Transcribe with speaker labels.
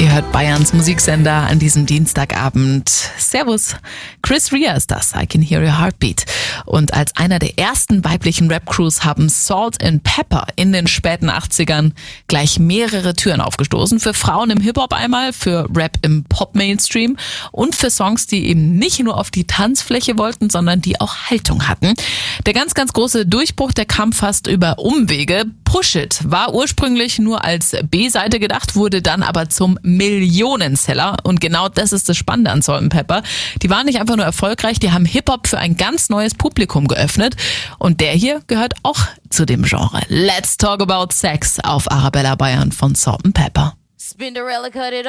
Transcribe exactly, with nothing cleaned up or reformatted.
Speaker 1: Ihr hört Bayerns Musiksender an diesem Dienstagabend. Servus, Chris Rea ist das, I Can Hear Your Heartbeat. Und als einer der ersten weiblichen Rap-Crews haben Salt and Pepper in den späten achtzigern gleich mehrere Türen aufgestoßen. Für Frauen im Hip-Hop einmal, für Rap im Pop-Mainstream und für Songs, die eben nicht nur auf die Tanzfläche wollten, sondern die auch Haltung hatten. Der ganz, ganz große Durchbruch, der kam fast über Umwege. Push It war ursprünglich nur als B-Seite gedacht, wurde dann aber zum Millionenseller. Und genau das ist das Spannende an Salt and Pepper. Die waren nicht einfach nur erfolgreich, die haben Hip-Hop für ein ganz neues Publikum geöffnet. Und der hier gehört auch zu dem Genre. Let's Talk About Sex auf Arabella Bayern von Salt and Pepper.
Speaker 2: Spinderella cut it